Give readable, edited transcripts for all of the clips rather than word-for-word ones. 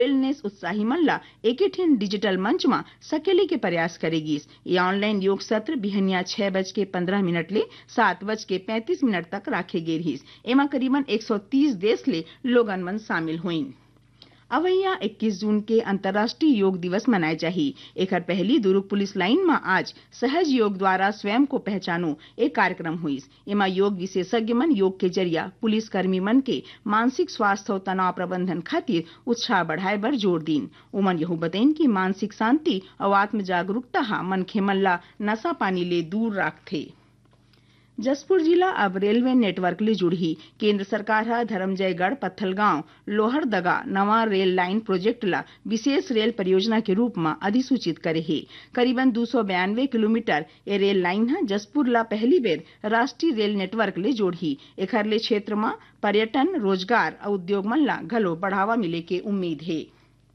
Wellness उत्साही मल्ला एक digital मंच में सकेले के प्रयास करेगी। ये ऑनलाइन योग सत्र बिहनिया 6:15 ले 7:35 तक राखे गे रही। एमा करीबन 130 देश ले लोगन मन शामिल हुई। अवैया 21 जून के अंतर्राष्ट्रीय योग दिवस मनाए जाही। एकर पहली दुर्ग पुलिस लाइन में आज सहज योग द्वारा स्वयं को पहचानो एक कार्यक्रम हुई। एमा योग विशेषज्ञ मन योग के जरिया पुलिस कर्मी मन के मानसिक स्वास्थ्य और तनाव प्रबंधन खातिर उत्साह बढ़ाए बर जोर दीन। उमन यहू बताइन कि मानसिक शांति और आत्म जागरूकता मनखे मन ला नशा पानी ले दूर राखथे। जसपुर जिला अब रेलवे नेटवर्क ले जुड़ही। केंद्र सरकार हा धर्मजयगढ़ पत्थलगांव लोहरदगा नवा रेल लाइन प्रोजेक्ट ला विशेष रेल परियोजना के रूप में अधिसूचित करे है। करीबन 292 किलोमीटर ये रेल लाइन हा जसपुर ला पहली बेर राष्ट्रीय रेल नेटवर्क ले जोड़ही। एखर ले क्षेत्र में पर्यटन रोजगार और उद्योग मन ला घलो बढ़ावा मिले के उम्मीद है।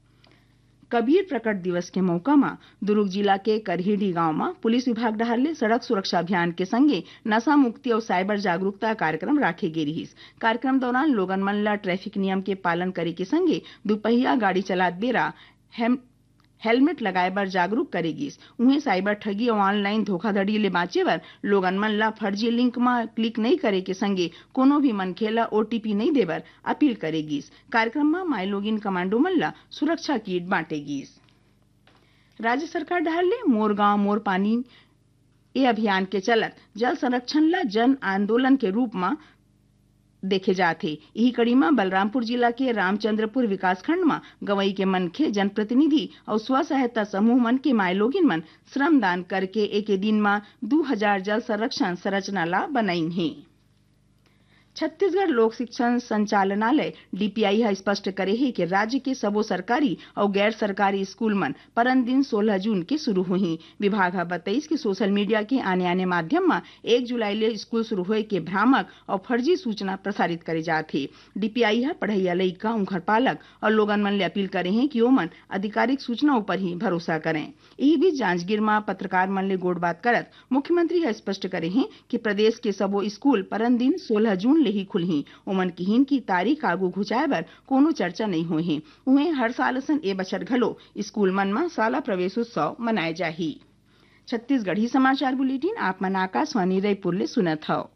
कबीर प्रकट दिवस के मौका में दुर्ग जिला के करहीडी गांव में पुलिस विभाग डहर ले सड़क सुरक्षा अभियान के संगे नशा मुक्ति और साइबर जागरूकता कार्यक्रम राखे गे रही। कार्यक्रम दौरान लोगन मन ला ट्रैफिक नियम के पालन करे के संगे दुपहिया गाड़ी चलात बेरा हेलमेट लगाए बर जागरूक करेगी। उन्हें साइबर ठगी और ऑनलाइन धोखाधड़ी ले बाँचे बर लोगन मन ला फर्जी लिंक में क्लिक नहीं करे के संगे कोनो भी मनखे ला OTP नहीं देबर अपील करेगी। कार्यक्रम में माई लोगिन कमांडो मन ला सुरक्षा किट बांटेगी। राज्य सरकार डहर ले मोर गांव मोर पानी ये अभियान के चलत जल संरक्षण ला जन आंदोलन के रूप में देखे जाते। यही कड़ी में बलरामपुर जिला के रामचंद्रपुर विकासखंड में गवई के मनखे जनप्रतिनिधि और स्व सहायता समूह मन के माय लोगिन मन श्रमदान करके एक दिन में 2000 जल संरक्षण संरचना ला बनाइन है। छत्तीसगढ़ लोक शिक्षण संचालनालय DPI हा स्पष्ट करे है कि राज्य के सबो सरकारी और गैर सरकारी स्कूल मन परन दिन 16 जून के शुरू हुई। विभाग हा बताइस कि सोशल मीडिया के आने माध्यम में 1 जुलाई ले स्कूल शुरू होए के भ्रामक और फर्जी सूचना प्रसारित करे जाथे। DPI हा पढ़ैया लइका उनकर पालक और लोगन मन ले अपील करे हैं कि ओमन आधिकारिक सूचना पर ही भरोसा करें। यही बीच जांजगीर में पत्रकार मन ले गोड़ बात करत मुख्यमंत्री हा स्पष्ट करे हैं कि प्रदेश के सबो स्कूल परन दिन 16 जून ही खुलही। उमन किहिन की तारीख आगू घुचाए बर कोनो चर्चा नहीं होई है। उहे हर साल सन ए बछर घलो स्कूल मन में शाला प्रवेश उत्सव मनाए जाही। छत्तीसगढ़ी समाचार बुलेटिन आप मन आकाशवाणी रायपुर ले सुनत हव।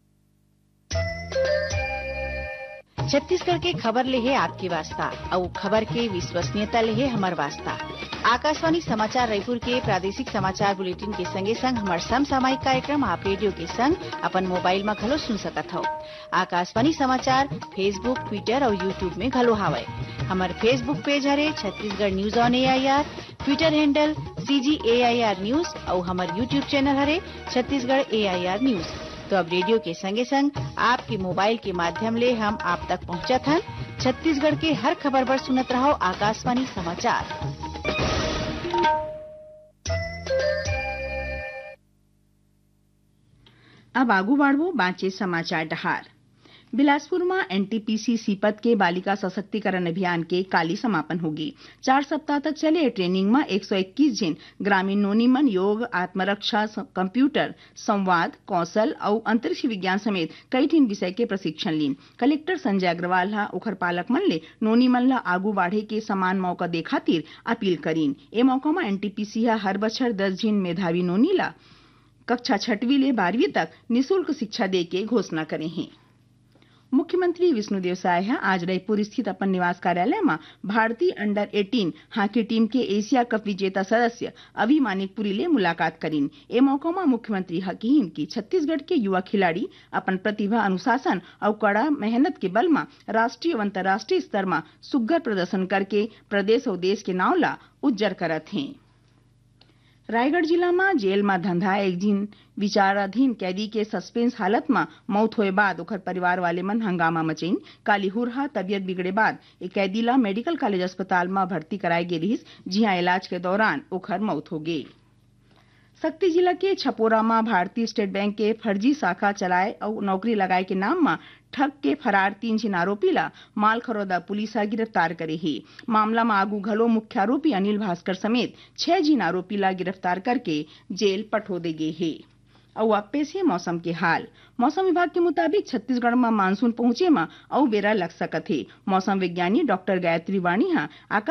छत्तीसगढ़ के खबर ले है आपकी वास्ता और खबर के विश्वसनीयता ले है हमार वास्ता। आकाशवाणी समाचार रायपुर के प्रादेशिक समाचार बुलेटिन के संगे संग हमार समसामयिक कार्यक्रम आप रेडियो के संग अपन मोबाइल में घलो सुन सकत हो। आकाशवाणी समाचार फेसबुक ट्विटर और यूट्यूब में घलो हावय। हमार फेसबुक पेज हरे Chhattisgarh news on AIR, Twitter handle CGAIR news और हमार यूट्यूब चैनल हरे छत्तीसगढ़ AIR न्यूज। तो अब रेडियो के संगे संग आपके मोबाइल के माध्यम ले हम आप तक पहुंचत हन। छत्तीसगढ़ के हर खबर पर सुनत रहो आकाशवाणी समाचार। अब आगू बढ़ो बाँचे समाचार डहार। बिलासपुर में NTPC सीपत के बालिका सशक्तिकरण अभियान के काली समापन होगी। 4 सप्ताह तक चले ट्रेनिंग में 121 जन ग्रामीण नोनी मन योग आत्मरक्षा कंप्यूटर संवाद कौशल और अंतरिक्ष विज्ञान समेत कई ठिन विषय के प्रशिक्षण लीन। कलेक्टर संजय अग्रवाल हा ओखर पालक मन ले नोनी मन ला आगू बढ़े के समान मौका दे खातिर अपील करीन। ए मौका में NTPC हा हर बछर 10 जन मेधावी नोनी ला कक्षा 6वीं ले 12वीं तक निःशुल्क शिक्षा दे के घोषणा करे हैं। मुख्यमंत्री विष्णुदेव साय आज रायपुर स्थित अपन निवास कार्यालय में भारतीय अंडर 18 हॉकी टीम के एशिया कप विजेता सदस्य अभी मानिकपुरी ले मुलाकात करीन। ए मौका में मुख्यमंत्री हकीम की छत्तीसगढ़ के युवा खिलाड़ी अपन प्रतिभा अनुशासन और कड़ा मेहनत के बल में राष्ट्रीय और अंतर्राष्ट्रीय स्तर में सुघ्घर प्रदर्शन करके प्रदेश और देश के नाव ला उज्जर करत हैं। रायगढ़ जिला में जेल में धंधा एक दिन विचाराधीन कैदी के सस्पेंस हालत में मौत होए बाद ओखर परिवार वाले मन हंगामा मचइन। काली हुरहा तबियत बिगड़े बाद एक कैदी ला मेडिकल कॉलेज अस्पताल में भर्ती कराए गे रहिस, जिहां इलाज के दौरान ओखर मौत हो गई। शक्ति जिला के छपोरा में भारतीय स्टेट बैंक के फर्जी शाखा चलाए और नौकरी लगाए के नाम में ठग के फरार 3 जन आरोपी ला मालखरौदा पुलिस गिरफ्तार करे है। मामला में आगू घलो मुख्य आरोपी अनिल भास्कर समेत 6 जन आरोपी ला गिरफ्तार करके जेल पठो दे गए है। और पेश है मौसम के हाल। मौसम विभाग के मुताबिक छत्तीसगढ़ में मानसून पहुंचे में औ बेरा लग सकत है। मौसम विज्ञानी डॉक्टर गायत्री वाणी